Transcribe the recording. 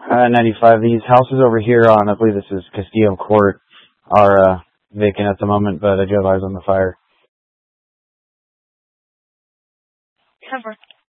95. These houses over here on, I believe this is Castillo Court, are vacant at the moment, but I do have eyes on the fire. Cover.